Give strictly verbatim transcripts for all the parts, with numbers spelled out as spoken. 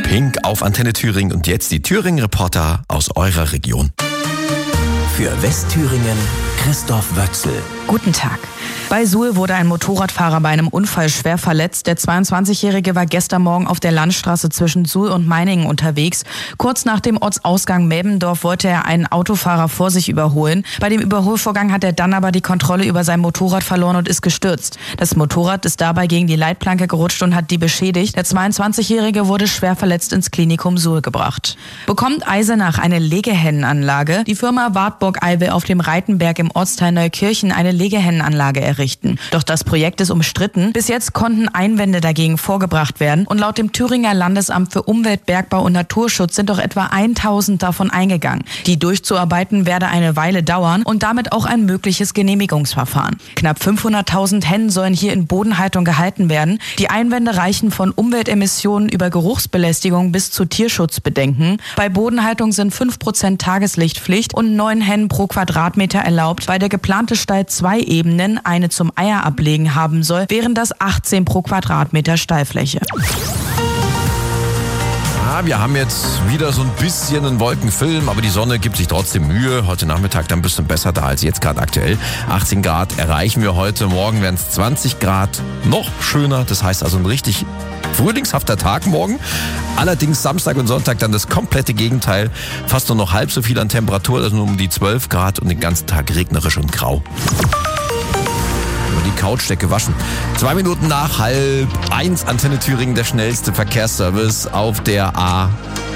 Pink auf Antenne Thüringen und jetzt die Thüringen-Reporter aus eurer Region. Für Westthüringen Christoph Wöchsel. Guten Tag. Bei Suhl wurde ein Motorradfahrer bei einem Unfall schwer verletzt. Der zweiundzwanzigjährige war gestern Morgen auf der Landstraße zwischen Suhl und Meiningen unterwegs. Kurz nach dem Ortsausgang Melbendorf wollte er einen Autofahrer vor sich überholen. Bei dem Überholvorgang hat er dann aber die Kontrolle über sein Motorrad verloren und ist gestürzt. Das Motorrad ist dabei gegen die Leitplanke gerutscht und hat die beschädigt. Der zweiundzwanzigjährige wurde schwer verletzt ins Klinikum Suhl gebracht. Bekommt Eisenach eine Legehennenanlage? Die Firma Wartburg-Ei will auf dem Reitenberg im Ortsteil Neukirchen eine Legehennenanlage errichten. Doch das Projekt ist umstritten. Bis jetzt konnten Einwände dagegen vorgebracht werden und laut dem Thüringer Landesamt für Umwelt, Bergbau und Naturschutz sind doch etwa tausend davon eingegangen. Die durchzuarbeiten werde eine Weile dauern und damit auch ein mögliches Genehmigungsverfahren. Knapp fünfhunderttausend Hennen sollen hier in Bodenhaltung gehalten werden. Die Einwände reichen von Umweltemissionen über Geruchsbelästigung bis zu Tierschutzbedenken. Bei Bodenhaltung sind fünf Prozent Tageslichtpflicht und neun Hennen pro Quadratmeter erlaubt, weil der geplante Stall zwei Ebenen, eine zum Eier ablegen haben soll, wären das achtzehn pro Quadratmeter Stallfläche. Ja, wir haben jetzt wieder so ein bisschen einen Wolkenfilm, aber die Sonne gibt sich trotzdem Mühe. Heute Nachmittag dann ein bisschen besser da als jetzt gerade aktuell. achtzehn Grad erreichen wir heute, morgen werden es zwanzig Grad, noch schöner. Das heißt also ein richtig frühlingshafter Tag morgen. Allerdings Samstag und Sonntag dann das komplette Gegenteil. Fast nur noch halb so viel an Temperatur, also nur um die zwölf Grad und den ganzen Tag regnerisch und grau. Die Couchdecke waschen. Zwei Minuten nach halb eins, Antenne Thüringen, der schnellste Verkehrsservice auf der A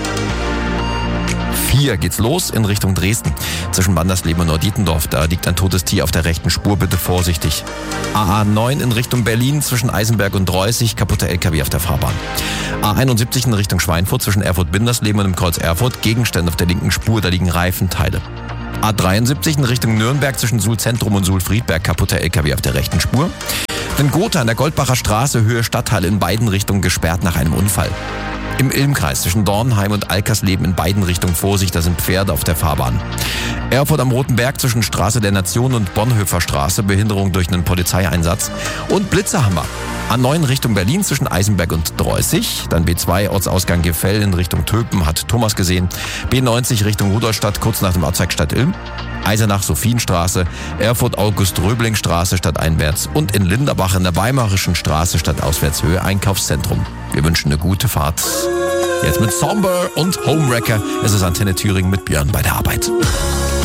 vier geht's los in Richtung Dresden. Zwischen Bandersleben und Neu-Dietendorf, da liegt ein totes Tier auf der rechten Spur, bitte vorsichtig. A A neun in Richtung Berlin, zwischen Eisenberg und Reußig, kaputter L K W auf der Fahrbahn. A einundsiebzig in Richtung Schweinfurt, zwischen Erfurt-Bindersleben und dem Kreuz Erfurt, Gegenstände auf der linken Spur, da liegen Reifenteile. A dreiundsiebzig in Richtung Nürnberg zwischen Suhl-Zentrum und Suhl-Friedberg, kaputter L K W auf der rechten Spur. Dann Gotha an der Goldbacher Straße, Höhe Stadthalle in beiden Richtungen gesperrt nach einem Unfall. Im Ilmkreis zwischen Dornheim und Alkersleben in beiden Richtungen Vorsicht, da sind Pferde auf der Fahrbahn. Erfurt am Roten Berg zwischen Straße der Nation und Bonhoeffer Straße, Behinderung durch einen Polizeieinsatz. Und Blitze haben wir. A neun Richtung Berlin zwischen Eisenberg und Dreußig. Dann B zwei Ortsausgang Gefell in Richtung Töpen, hat Thomas gesehen. B neunzig Richtung Rudolstadt, kurz nach dem Ortsteig Stadt Ilm. Eisenach Sophienstraße, Erfurt August-Röbling-Straße stadteinwärts und in Linderbach in der Weimarischen Straße stadtauswärts Höhe Einkaufszentrum. Wir wünschen eine gute Fahrt. Jetzt mit Somber und Homewrecker. Es ist Antenne Thüringen mit Björn bei der Arbeit.